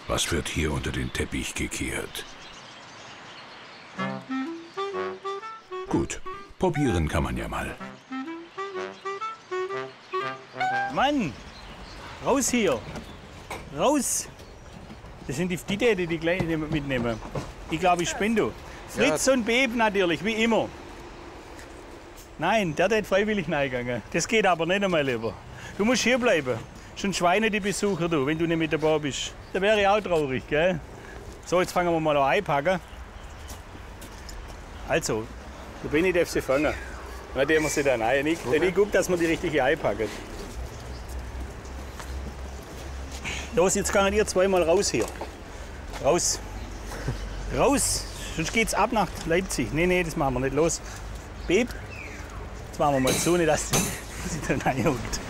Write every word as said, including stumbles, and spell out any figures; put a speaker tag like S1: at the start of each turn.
S1: Was wird hier unter den Teppich gekehrt? Gut, probieren kann man ja mal.
S2: Mann, raus hier. Raus. Das sind die, die, die die gleich mitnehmen. Ich glaube, ich bin du. Fritz ja. Und Beb natürlich, wie immer. Nein, der hat freiwillig reingegangen. Das geht aber nicht einmal lieber. Du musst hier bleiben. Schon Schweine die Besucher, du, wenn du nicht mit dabei bist. Da wäre ich auch traurig, gell? So, jetzt fangen wir mal an einpacken. Also, der Benni darf sie fangen. Dann nehmen wir sie dann ein. Ich, okay. ich gucke, dass wir die richtige einpacken. Los, jetzt gehen ihr zweimal raus hier. Raus. Raus. Sonst geht's ab nach Leipzig. Nee, nee, das machen wir nicht. Los. Beb. Jetzt machen wir mal zu, nicht, dass sie dann reinhuckt.